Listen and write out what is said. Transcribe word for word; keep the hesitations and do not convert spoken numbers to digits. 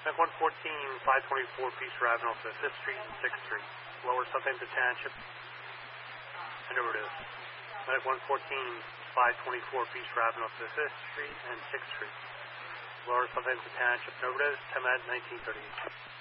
Medic one fourteen, five twenty-four, Peace Avenue to fifth Street and sixth Street. Lower Southampton Township and overdose. Medic one fourteen, five twenty-four, Peace Avenue to fifth Street and sixth Street. Lower Southampton Township and overdose, ten at nineteen thirty-eight.